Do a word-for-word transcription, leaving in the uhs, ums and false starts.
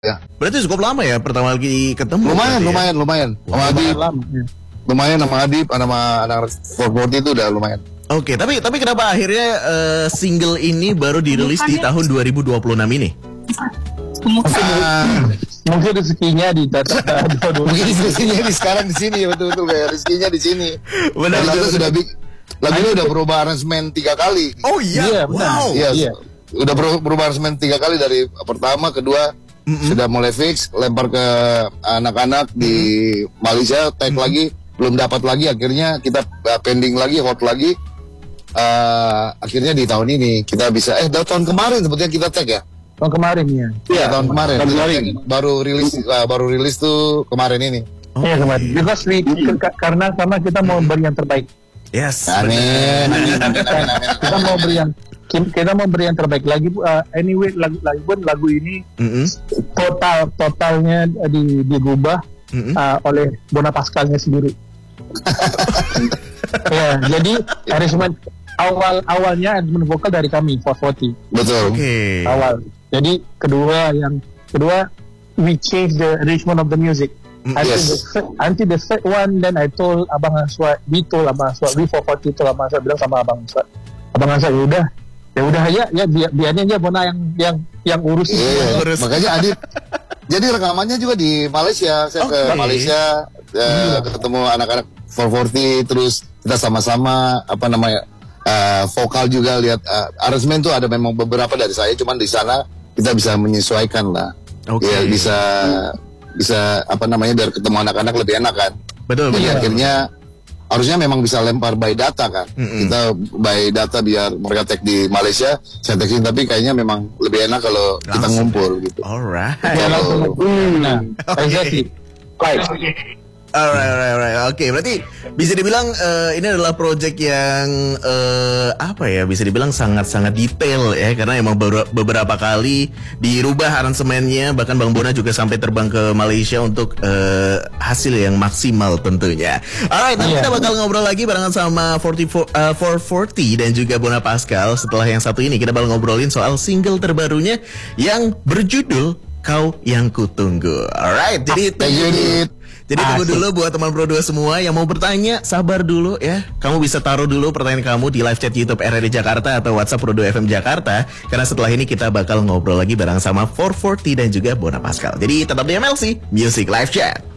ya. Berarti cukup lama ya pertama kali ketemu. Lumayan, ya? lumayan, lumayan. Sama Adib, lumayan sama Adib, sama anak four forty itu udah lumayan. Oke, tapi tapi kenapa akhirnya uh, single ini baru dirilis di tahun dua ribu dua puluh enam ini? Mungkin, Ah, mungkin rezekinya di data. mungkin rezekinya di sekarang di sini, betul-betul kayak rezekinya di sini. Benar, Lagu benar, sudah big, lagunya udah berubah aransemen tiga kali. Oh iya, Iya, benar. wow. Iya, iya. udah ber- berubah aransemen tiga kali dari pertama, kedua Mm-mm. sudah mulai fix, lempar ke anak-anak di Malaysia, tag lagi, belum dapat lagi, akhirnya kita uh, pending lagi, hot lagi. Uh, akhirnya di tahun ini kita bisa, eh tahun kemarin sebetulnya kita tag ya. Tahun kemarin ya. Iya, tahun kemarin. tahun Kita kemarin. tag, baru rilis, uh, baru rilis tuh kemarin ini. Iya kemarin. Because we, ke- karena karena kita mau beri yang terbaik. Yes. Amin, amin, amin, amin, amin. Kita mau beri yang kita mau beri yang terbaik lagi. Uh, anyway, lagu lagu pun lagu ini Mm-mm. total totalnya di digubah Mm-mm. uh, oleh Bona Pascalnya sendiri. Ya, jadi arrangement awal awalnya arrangement vokal dari kami four forty Betul. Oke. awal. Jadi kedua yang kedua we change the arrangement of the music. Mm, Until yes. the third, until the third one, then I told Abang Aswad, we told Abang Aswad, we four forty told Abang Aswad, bilang sama Abang Aswad, Abang Aswad ya udah, ya udah ya, ya biar biarnya aja Bona yang yang yang urus. Iya, Terus. makanya Adit. Jadi rekamannya juga di Malaysia. Saya ke Oke. Malaysia, eh, ketemu anak-anak four forty, terus kita sama-sama apa namanya eh, vokal juga lihat uh, aransemen tuh ada memang beberapa dari saya, cuman di sana kita bisa menyesuaikan lah. Oke. Ya bisa bisa apa namanya biar ketemu anak-anak lebih enak kan. Betul, Jadi betul. akhirnya harusnya memang bisa lempar by data kan. Mm-mm. Kita by data biar mereka tag di Malaysia, saya tag sini, tapi kayaknya memang lebih enak kalau kita Langsung. ngumpul gitu. Alright. Ya, langsung. Nah, exactly. Right. Alright, alright, alright. Oke, berarti bisa dibilang eh, ini adalah project yang eh, apa ya? Bisa dibilang sangat-sangat detail ya, karena emang baru, beberapa kali dirubah aransemennya. Bahkan Bang Bona juga sampai terbang ke Malaysia untuk eh, hasil yang maksimal tentunya. Alright, nanti Iya. kita bakal ngobrol lagi barengan sama forty-four, eh, four forty dan juga Bona Pascal. Setelah yang satu ini kita bakal ngobrolin soal single terbarunya yang berjudul Kau Yang Kutunggu. Alright, jadi Thank you, Dit. jadi tunggu Asik. dulu buat teman Pro dua semua yang mau bertanya, sabar dulu ya. Kamu bisa taruh dulu pertanyaan kamu di live chat YouTube R R D Jakarta atau WhatsApp Pro dua F M Jakarta. Karena setelah ini kita bakal ngobrol lagi bareng sama four forty dan juga Bona Pascal. Jadi tetap di M L C Music Live Chat.